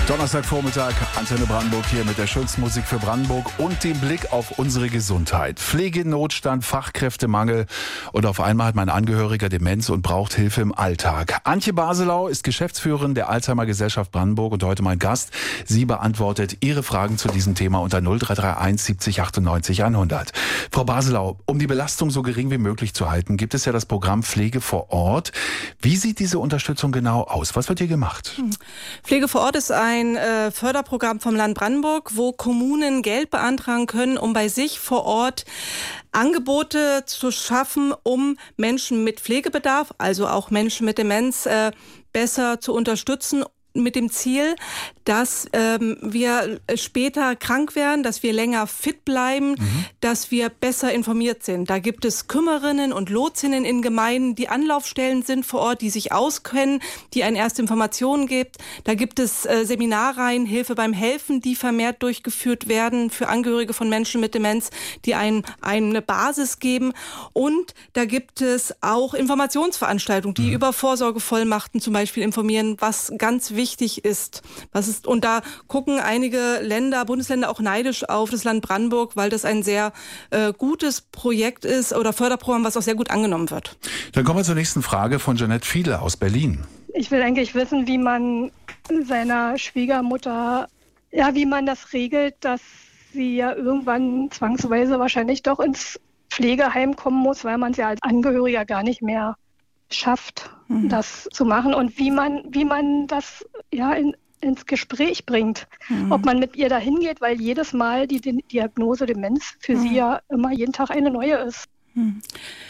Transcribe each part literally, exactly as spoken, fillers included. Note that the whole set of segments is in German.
Donnerstagvormittag, Antenne Brandenburg hier mit der schönsten Musik für Brandenburg und dem Blick auf unsere Gesundheit. Pflegenotstand, Fachkräftemangel und auf einmal hat mein Angehöriger Demenz und braucht Hilfe im Alltag. Antje Baselau ist Geschäftsführerin der Alzheimer Gesellschaft Brandenburg und heute mein Gast. Sie beantwortet Ihre Fragen zu diesem Thema unter null drei drei eins siebzig achtundneunzig hundert. Frau Baselau, um die Belastung so gering wie möglich zu halten, gibt es ja das Programm Pflege vor Ort. Wie sieht diese Unterstützung genau aus? Was wird hier gemacht? Pflege vor Ort ist ein ein äh, Förderprogramm vom Land Brandenburg, wo Kommunen Geld beantragen können, um bei sich vor Ort Angebote zu schaffen, um Menschen mit Pflegebedarf, also auch Menschen mit Demenz, äh, besser zu unterstützen, mit dem Ziel, dass ähm, wir später krank werden, dass wir länger fit bleiben, mhm. dass wir besser informiert sind. Da gibt es Kümmerinnen und Lotsinnen in Gemeinden, die Anlaufstellen sind vor Ort, die sich auskennen, die einen erste Informationen gibt. Da gibt es äh, Seminarreihen, Hilfe beim Helfen, die vermehrt durchgeführt werden für Angehörige von Menschen mit Demenz, die ein, eine Basis geben. Und da gibt es auch Informationsveranstaltungen, die mhm. über Vorsorgevollmachten zum Beispiel informieren, was ganz wichtig ist. Was ist. Und da gucken einige Länder, Bundesländer auch neidisch auf das Land Brandenburg, weil das ein sehr äh, gutes Projekt ist oder Förderprogramm, was auch sehr gut angenommen wird. Dann kommen wir zur nächsten Frage von Jeanette Fiedler aus Berlin. Ich will eigentlich wissen, wie man seiner Schwiegermutter, ja, wie man das regelt, dass sie ja irgendwann zwangsweise wahrscheinlich doch ins Pflegeheim kommen muss, weil man es ja als Angehöriger gar nicht mehr schafft, mhm. das zu machen und wie man, wie man das ja in, ins Gespräch bringt. Mhm. Ob man mit ihr dahin geht, weil jedes Mal die, die Diagnose Demenz für mhm. sie ja immer jeden Tag eine neue ist. Mhm.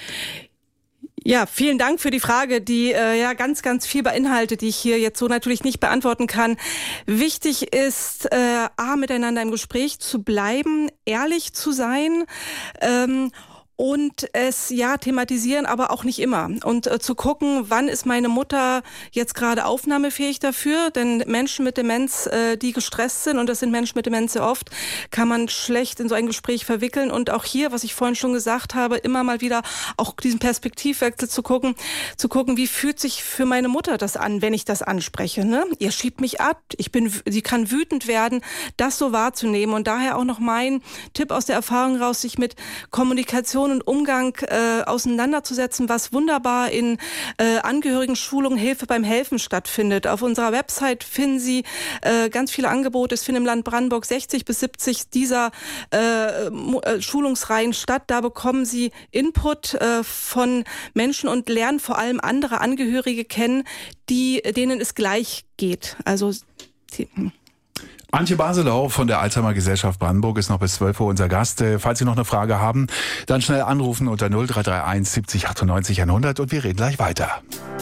Ja, vielen Dank für die Frage, die äh, ja ganz, ganz viel beinhaltet, die ich hier jetzt so natürlich nicht beantworten kann. Wichtig ist, äh, A, miteinander im Gespräch zu bleiben, ehrlich zu sein, ähm, und es ja thematisieren, aber auch nicht immer. Und äh, zu gucken, wann ist meine Mutter jetzt gerade aufnahmefähig dafür? Denn Menschen mit Demenz, äh, die gestresst sind, und das sind Menschen mit Demenz sehr oft, kann man schlecht in so ein Gespräch verwickeln. Und auch hier, was ich vorhin schon gesagt habe, immer mal wieder auch diesen Perspektivwechsel zu gucken, zu gucken, wie fühlt sich für meine Mutter das an, wenn ich das anspreche. Ne? Ihr schiebt mich ab, ich bin, sie kann wütend werden, das so wahrzunehmen. Und daher auch noch mein Tipp aus der Erfahrung raus, sich mit Kommunikation und Umgang äh, auseinanderzusetzen, was wunderbar in äh, Angehörigen-Schulungen Hilfe beim Helfen stattfindet. Auf unserer Website finden Sie äh, ganz viele Angebote. Es finden im Land Brandenburg sechzig bis siebzig dieser äh, Schulungsreihen statt. Da bekommen Sie Input äh, von Menschen und lernen vor allem andere Angehörige kennen, die, denen es gleich geht. Also die, Antje Baselau von der Alzheimer Gesellschaft Brandenburg ist noch bis zwölf Uhr unser Gast. Falls Sie noch eine Frage haben, dann schnell anrufen unter null drei drei eins siebzig achtundneunzig hundert und wir reden gleich weiter.